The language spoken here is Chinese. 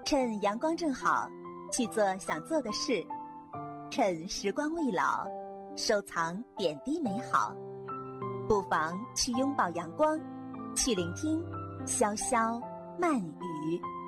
趁阳光正好，去做想做的事；趁时光未老，收藏点滴美好。不妨去拥抱阳光，去聆听潇潇慢语。